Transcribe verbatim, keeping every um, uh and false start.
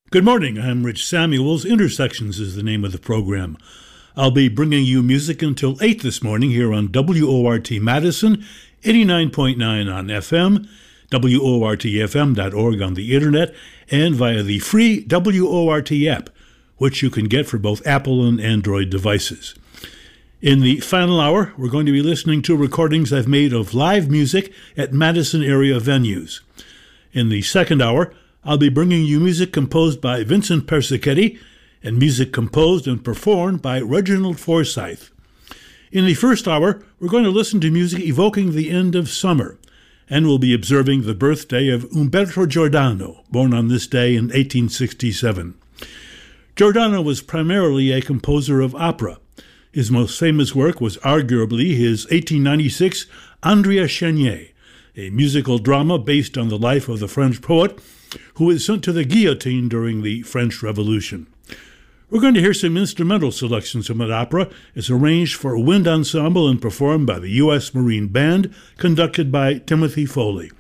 Good morning, I'm Rich Samuels. Intersections is the name of the program. I'll be bringing you music until eight this morning here on W O R T Madison, eighty-nine point nine on F M, W O R T F M dot org on the internet, and via the free W O R T app, which you can get for both Apple and Android devices. In the final hour, we're going to be listening to recordings I've made of live music at Madison area venues. In the second hour, I'll be bringing you music composed by Vincent Persichetti and music composed and performed by Reginald Forsyth. In the first hour, we're going to listen to music evoking the end of summer, and we'll be observing the birthday of Umberto Giordano, born on this day in eighteen sixty-seven. Giordano was primarily a composer of opera. His most famous work was arguably his eighteen ninety-six Andrea Chenier, a musical drama based on the life of the French poet who was sent to the guillotine during the French Revolution. We're going to hear some instrumental selections from that opera. It's arranged for a wind ensemble and performed by the U S Marine Band, conducted by Timothy Foley.